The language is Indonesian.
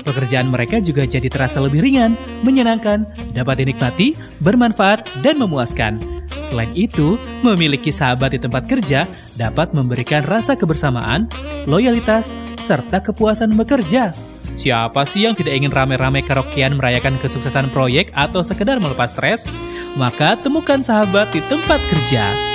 Pekerjaan mereka juga jadi terasa lebih ringan, menyenangkan, dapat dinikmati, bermanfaat, dan memuaskan. Selain itu, memiliki sahabat di tempat kerja dapat memberikan rasa kebersamaan, loyalitas, serta kepuasan bekerja. Siapa sih yang tidak ingin rame-rame karaokean merayakan kesuksesan proyek atau sekedar melepas stres? Maka temukan sahabat di tempat kerja.